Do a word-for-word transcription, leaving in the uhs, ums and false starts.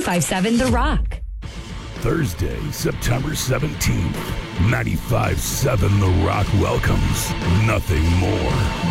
ninety-five point seven The Rock. Thursday, September seventeenth, ninety-five point seven The Rock welcomes Nothing More.